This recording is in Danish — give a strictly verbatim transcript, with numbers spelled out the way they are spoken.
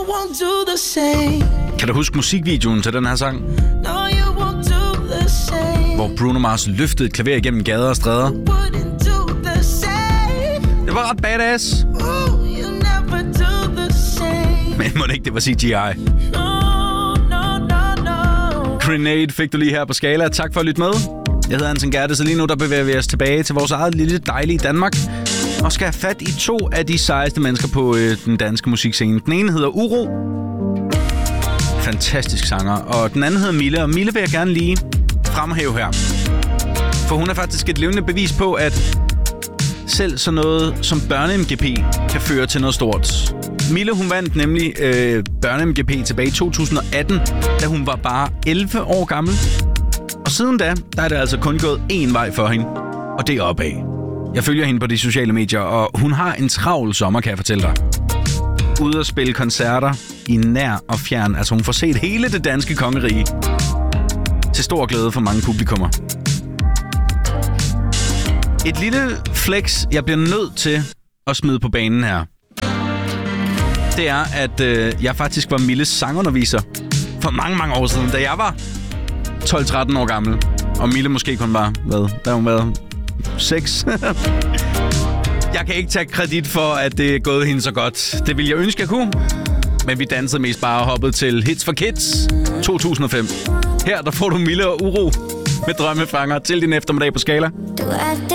won't do the same. Kan du huske musikvideoen til den her sang? No, you won't do the same. Hvor Bruno Mars løftede et klaver igennem gader og stræder. Wouldn't do the same. Det var ret badass. Ooh, you never do the same. Men må det ikke, det var C G I. No, no, no, no. Grenade fik du lige her på Skala. Tak for at lytte med. Jeg hedder Anton Gerte, så lige nu der bevæger vi os tilbage til vores eget lille dejlige Danmark. Og skal have fat i to af de sejeste mennesker på øh, den danske musikscene. Den ene hedder Uro. Fantastisk sanger. Og den anden hedder Mille. Og Mille vil jeg gerne lige fremhæve her. For hun er faktisk et levende bevis på, at selv sådan noget som børne-M G P kan føre til noget stort. Mille, hun vandt nemlig øh, børne-M G P tilbage i to tusind og atten, da hun var bare elleve år gammel. Og siden da, der er det altså kun gået én vej for hende, og det er opad. Jeg følger hende på de sociale medier, og hun har en travl sommer, kan jeg fortælle dig. Ude at spille koncerter i nær og fjern. Altså hun får set hele det danske kongerige. Til stor glæde for mange publikummer. Et lille flex, jeg bliver nødt til at smide på banen her. Det er, at øh, jeg faktisk var Milles sangunderviser for mange, mange år siden, da jeg var tolv tretten år gammel. Og Mille måske kun var, hvad? Der hun været seks. Jeg kan ikke tage kredit for, at det er gået hende så godt. Det ville jeg ønske, jeg kunne. Men vi dansede mest bare og hoppede til Hits for Kids to tusind og fem. Her der får du Mille og Uro med Drømmefanger til din eftermiddag på Skala. Du er det